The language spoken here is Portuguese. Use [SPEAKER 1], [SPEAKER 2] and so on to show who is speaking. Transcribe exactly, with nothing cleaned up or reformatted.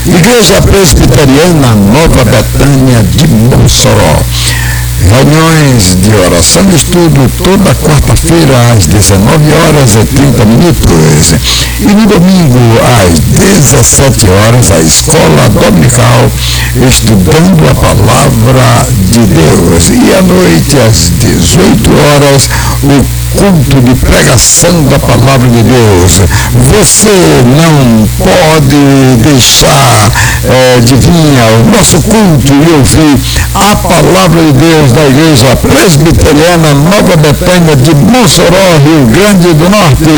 [SPEAKER 1] Igreja Presbiteriana Nova Betânia de Mossoró. Reuniões de oração e estudo toda quarta-feira às dezenove horas e trinta minutos. E no domingo às dezessete horas a escola dominical estudando a palavra de Deus. E à noite às dezoito horas o culto de pregação da palavra de Deus. Você não pode deixar é, de vir ao nosso culto e ouvir a palavra de Deus da Igreja Presbiteriana Nova Betânia de Mossoró, Rio Grande do Norte.